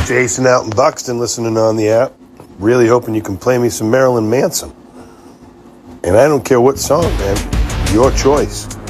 Jason out in Buxton listening on the app. Really hoping you can play me some Marilyn Manson. And I don't care what song, man. Your choice.